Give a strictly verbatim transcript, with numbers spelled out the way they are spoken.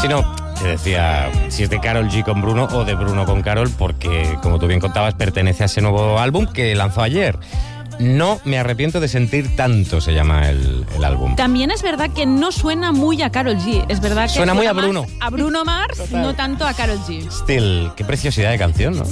Si no, te decía si es de Karol G con Bruno o de Bruno con Karol, porque, como tú bien contabas, pertenece a ese nuevo álbum que lanzó ayer. No me arrepiento de sentir tanto, se llama el, el álbum. También es verdad que no suena muy a Karol G. Es verdad que suena muy a Bruno. A Bruno Mars, Total. No tanto a Karol G. Still, qué preciosidad de canción, ¿no?